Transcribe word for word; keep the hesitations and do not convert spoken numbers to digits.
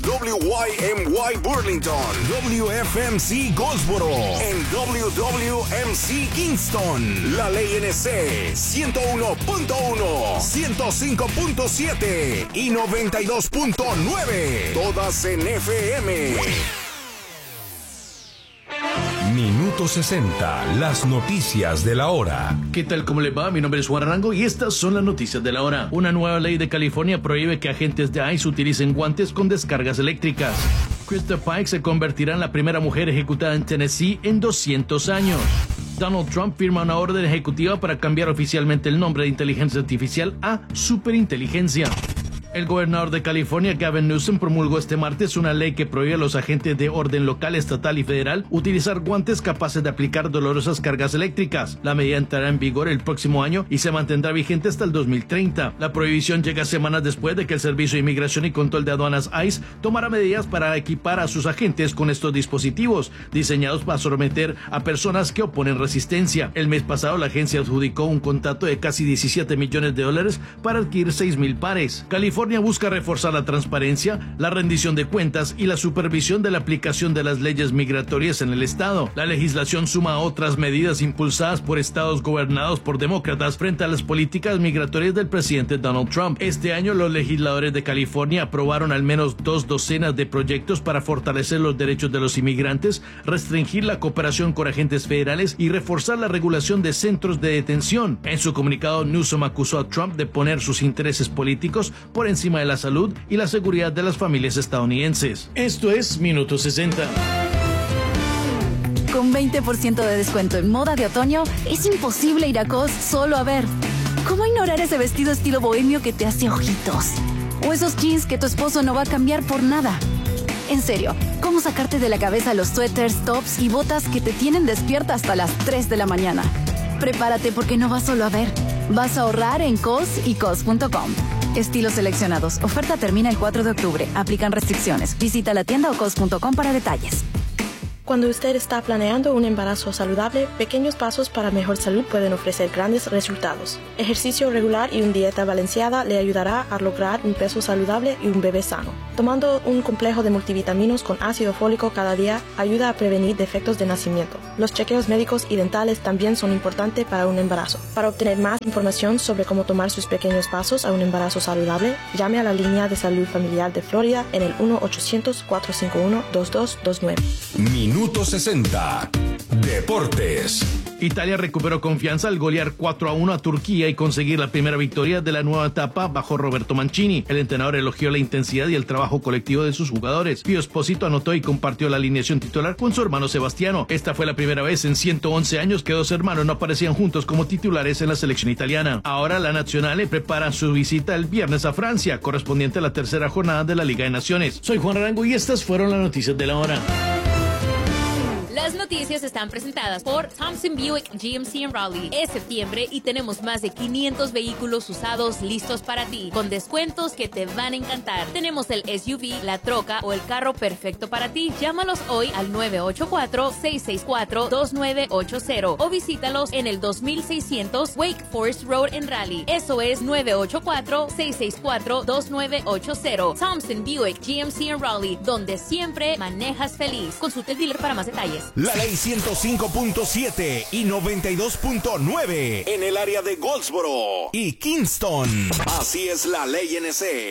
W Y M Y Burlington, W F M C Goldsboro, en W W M C Kingston. La Ley N C ciento uno punto uno, ciento cinco punto siete y noventa y dos punto nueve. Todas en F M. Minuto sesenta, las noticias de la hora. ¿Qué tal? ¿Cómo le va? Mi nombre es Juan Arango y estas son las noticias de la hora. Una nueva ley de California prohíbe que agentes de I C E utilicen guantes con descargas eléctricas. Krista Pike se convertirá en la primera mujer ejecutada en Tennessee en doscientos años. Donald Trump firma una orden ejecutiva para cambiar oficialmente el nombre de inteligencia artificial a superinteligencia. El gobernador de California, Gavin Newsom, promulgó este martes una ley que prohíbe a los agentes de orden local, estatal y federal utilizar guantes capaces de aplicar dolorosas cargas eléctricas. La medida entrará en vigor el próximo año y se mantendrá vigente hasta el dos mil treinta. La prohibición llega semanas después de que el Servicio de Inmigración y Control de Aduanas I C E tomara medidas para equipar a sus agentes con estos dispositivos, diseñados para someter a personas que oponen resistencia. El mes pasado, la agencia adjudicó un contrato de casi diecisiete millones de dólares para adquirir seis mil pares. California busca reforzar la transparencia, la rendición de cuentas y la supervisión de la aplicación de las leyes migratorias en el estado. La legislación suma a otras medidas impulsadas por estados gobernados por demócratas frente a las políticas migratorias del presidente Donald Trump. Este año, los legisladores de California aprobaron al menos dos docenas de proyectos para fortalecer los derechos de los inmigrantes, restringir la cooperación con agentes federales y reforzar la regulación de centros de detención. En su comunicado, Newsom acusó a Trump de poner sus intereses políticos por encima de la salud y la seguridad de las familias estadounidenses. Esto es Minuto sesenta. Con veinte por ciento de descuento en moda de otoño, es imposible ir a Cos solo a ver. ¿Cómo ignorar ese vestido estilo bohemio que te hace ojitos? O esos jeans que tu esposo no va a cambiar por nada. En serio, ¿cómo sacarte de la cabeza los suéteres, tops y botas que te tienen despierta hasta las tres de la mañana? Prepárate porque no vas solo a ver. Vas a ahorrar en Cos y Cos punto com. Estilos seleccionados. Oferta termina el cuatro de octubre. Aplican restricciones. Visita la tienda o cos punto com para detalles. Cuando usted está planeando un embarazo saludable, pequeños pasos para mejor salud pueden ofrecer grandes resultados. Ejercicio regular y una dieta balanceada le ayudará a lograr un peso saludable y un bebé sano. Tomando un complejo de multivitaminos con ácido fólico cada día ayuda a prevenir defectos de nacimiento. Los chequeos médicos y dentales también son importantes para un embarazo. Para obtener más información sobre cómo tomar sus pequeños pasos a un embarazo saludable, llame a la línea de salud familiar de Florida en el uno ochocientos, cuatro cinco uno, dos dos dos nueve. Minuto sesenta. Deportes. Italia recuperó confianza al golear cuatro a uno a Turquía y conseguir la primera victoria de la nueva etapa bajo Roberto Mancini. El entrenador elogió la intensidad y el trabajo colectivo de sus jugadores. Pío Esposito anotó y compartió la alineación titular con su hermano Sebastiano. Esta fue la primera vez en ciento once años que dos hermanos no aparecían juntos como titulares en la selección italiana. Ahora la Nazionale prepara su visita el viernes a Francia, correspondiente a la tercera jornada de la Liga de Naciones. Soy Juan Arango y estas fueron las noticias de la hora. Las noticias están presentadas por Thompson Buick G M C en Raleigh. Es septiembre y tenemos más de quinientos vehículos usados listos para ti, con descuentos que te van a encantar. Tenemos el S U V, la troca o el carro perfecto para ti. Llámalos hoy al nueve ocho cuatro, seis seis cuatro, dos nueve ocho cero o visítalos en el dos mil seiscientos Wake Forest Road en Raleigh. Eso es nueve ocho cuatro, seis seis cuatro, dos nueve ocho cero. Thompson Buick G M C en Raleigh, donde siempre manejas feliz. Consulte el dealer para más detalles. La Ley ciento cinco punto siete y noventa y dos punto nueve en el área de Goldsboro y Kingston. Así es la Ley N C.